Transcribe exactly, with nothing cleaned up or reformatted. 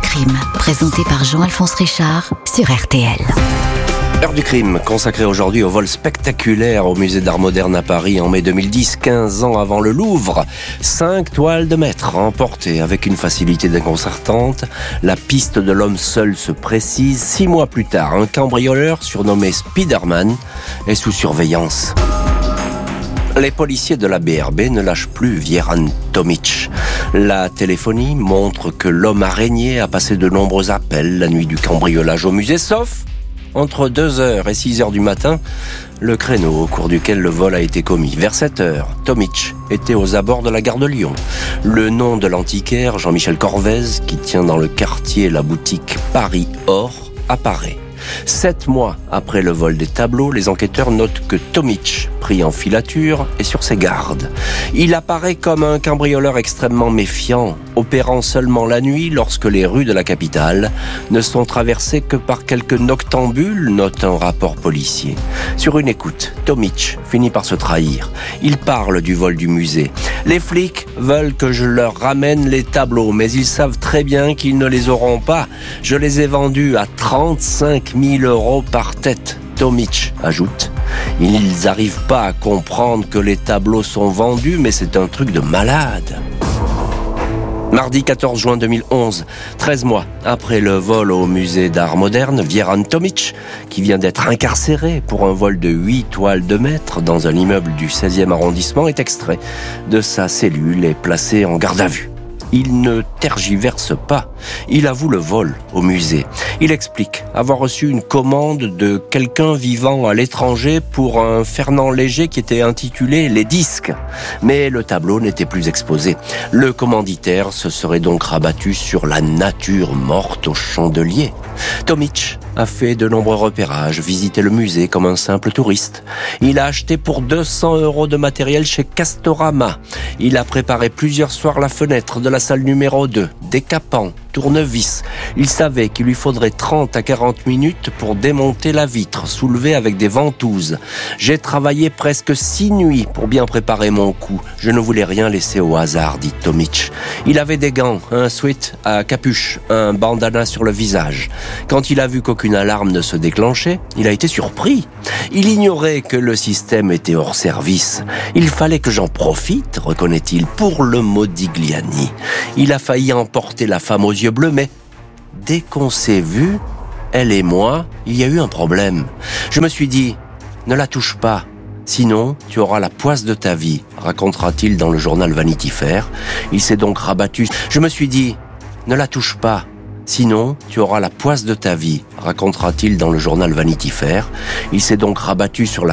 crime, présenté par Jean-Alphonse Richard sur R T L. L'heure du crime, consacrée aujourd'hui au vol spectaculaire au musée d'art moderne à Paris en mai deux mille dix, quinze ans avant le Louvre. Cinq toiles de maître emportées avec une facilité déconcertante. La piste de l'homme seul se précise. Six mois plus tard, un cambrioleur surnommé Spiderman est sous surveillance. Les policiers de la B R B ne lâchent plus Vjeran Tomic. La téléphonie montre que l'homme araignée a passé de nombreux appels la nuit du cambriolage au musée, sauf entre deux heures et six heures du matin, le créneau au cours duquel le vol a été commis. Vers sept heures, Tomic était aux abords de la gare de Lyon. Le nom de l'antiquaire, Jean-Michel Corvez, qui tient dans le quartier la boutique Paris Or, apparaît. Sept mois après le vol des tableaux, les enquêteurs notent que Tomic, pris en filature, est sur ses gardes. Il apparaît comme un cambrioleur extrêmement méfiant, opérant seulement la nuit lorsque les rues de la capitale ne sont traversées que par quelques noctambules, note un rapport policier. Sur une écoute, Tomic finit par se trahir. Il parle du vol du musée. Les flics veulent que je leur ramène les tableaux, mais ils savent très bien qu'ils ne les auront pas. Je les ai vendus à trente-cinq mille euros par tête. Tomic ajoute, ils n'arrivent pas à comprendre que les tableaux sont vendus, mais c'est un truc de malade. Mardi quatorze juin deux mille onze, treize mois après le vol au musée d'art moderne, Vjeran Tomic, qui vient d'être incarcéré pour un vol de huit toiles de maître dans un immeuble du seizième arrondissement, est extrait de sa cellule et placé en garde à vue. Il ne tergiverse pas. Il avoue le vol au musée. Il explique avoir reçu une commande de quelqu'un vivant à l'étranger pour un Fernand Léger qui était intitulé « Les disques ». Mais le tableau n'était plus exposé. Le commanditaire se serait donc rabattu sur la nature morte au chandelier. Tomic a fait de nombreux repérages, visité le musée comme un simple touriste. Il a acheté pour deux cents euros de matériel chez Castorama. Il a préparé plusieurs soirs la fenêtre de la salle numéro deux, décapant, tournevis. Il savait qu'il lui faudrait trente à quarante minutes pour démonter la vitre, soulevée avec des ventouses. J'ai travaillé presque six nuits pour bien préparer mon coup. Je ne voulais rien laisser au hasard, dit Tomic. Il avait des gants, un sweat à capuche, un bandana sur le visage. Quand il a vu qu'aucune alarme ne se déclenchait, il a été surpris. Il ignorait que le système était hors service. Il fallait que j'en profite, reconnaît-il, pour le Modigliani. Il a failli emporter la femme aux yeux bleus, mais dès qu'on s'est vu, elle et moi, il y a eu un problème. Je me suis dit, ne la touche pas, sinon tu auras la poisse de ta vie, racontera-t-il dans le journal Vanity Fair. Il s'est donc rabattu. Je me suis dit, ne la touche pas, sinon tu auras la poisse de ta vie, racontera-t-il dans le journal Vanity Fair. Il s'est donc rabattu sur la